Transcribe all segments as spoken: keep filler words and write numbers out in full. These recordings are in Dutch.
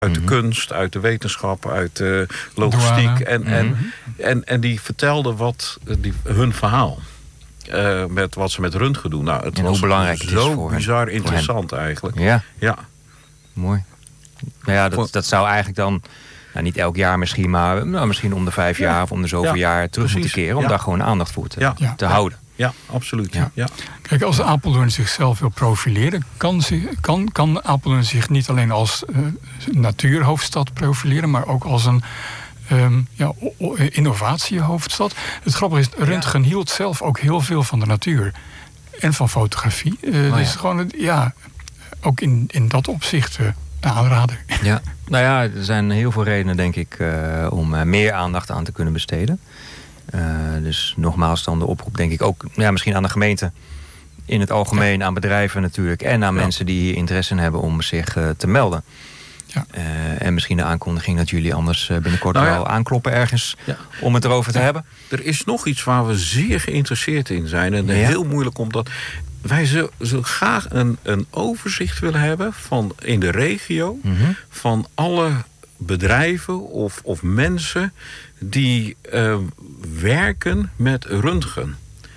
Uit de Mm-hmm. kunst, uit de wetenschap, uit de logistiek. En, Mm-hmm. en, en, en die vertelden wat, die, hun verhaal. Uh, met wat ze met röntgen doen. Nou, het en was hoe belangrijk het is zo voor bizar hen, interessant voor eigenlijk. Ja. ja, mooi. Nou ja, dat, dat zou eigenlijk dan... Nou, niet elk jaar misschien, maar nou, misschien om de vijf jaar... Ja. of om de zoveel ja, jaar terug precies. moeten keren... om ja. daar gewoon aandacht voor te, ja. te ja. houden. Ja, absoluut. Ja. Ja. Kijk, als Apeldoorn zichzelf wil profileren... kan, zich, kan, kan Apeldoorn zich niet alleen als uh, natuurhoofdstad profileren... maar ook als een um, ja, innovatiehoofdstad. Het grappige is, Röntgen hield zelf ook heel veel van de natuur. En van fotografie. Uh, oh, dus ja. gewoon, ja, ook in, in dat opzicht uh, aanrader. Ja, nou ja, er zijn heel veel redenen, denk ik... Uh, om uh, meer aandacht aan te kunnen besteden. Uh, dus nogmaals dan de oproep, denk ik ook... Ja, misschien aan de gemeente in het algemeen, ja. aan bedrijven natuurlijk... en aan ja. mensen die hier interesse in hebben om zich uh, te melden. Ja. Uh, en misschien de aankondiging dat jullie anders uh, binnenkort nou ja. wel aankloppen ergens... Ja. om het erover te ja. hebben. Er is nog iets waar we zeer geïnteresseerd in zijn... en ja. heel moeilijk omdat... Wij zullen graag een, een overzicht willen hebben van in de regio... Mm-hmm. van alle bedrijven of, of mensen die uh, werken met röntgen.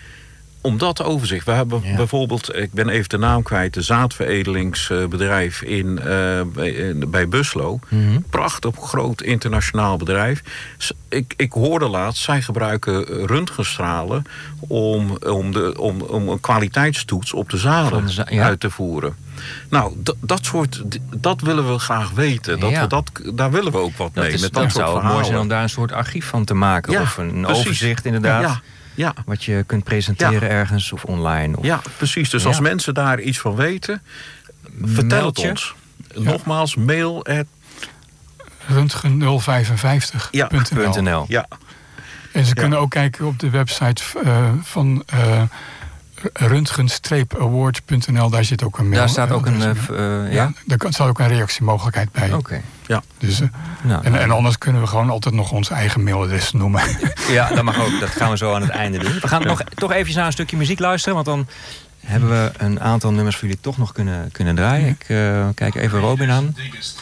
Om dat overzicht. We hebben ja. bijvoorbeeld, ik ben even de naam kwijt... de zaadveredelingsbedrijf in, uh, bij, bij Buslo. Mm-hmm. Prachtig groot internationaal bedrijf. Ik, ik hoorde laatst, zij gebruiken röntgenstralen... om, om, de, om, om een kwaliteitstoets op de zaden za- ja. uit te voeren. Nou, d- dat soort, dat willen we graag weten. Dat ja. we dat, daar willen we ook wat dat mee. Is, met dat dat soort zou het mooi zijn om daar een soort archief van te maken. Ja, of een precies. overzicht inderdaad. Ja. Ja. Wat je kunt presenteren ja. ergens of online. Of... Ja, precies. Dus ja. als mensen daar iets van weten, vertel Meld het je. ons. Ja. Nogmaals, mail at... Röntgen nul vijfenvijftig punt n l. Ja. Ja. En ze ja. kunnen ook kijken op de website uh, van... Uh, röntgen award punt n l, daar zit ook een mail. Daar staat ook een... Uh, ja? ja? ja, daar staat ook een reactiemogelijkheid bij. Oké. Okay. Ja. Dus, uh, nou, en, en anders kunnen we gewoon altijd nog ons eigen mailadres noemen. Ja, dat mag ook. Dat gaan we zo aan het einde doen. We gaan ja. nog toch even naar een stukje muziek luisteren, want dan hebben we een aantal nummers voor jullie toch nog kunnen, kunnen draaien. Ik uh, kijk even Robin aan.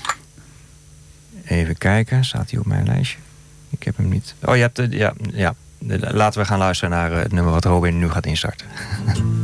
Even kijken, staat hij op mijn lijstje? Ik heb hem niet. Oh, je hebt... Uh, ja, ja. Laten we gaan luisteren naar het nummer wat Robin nu gaat instarten.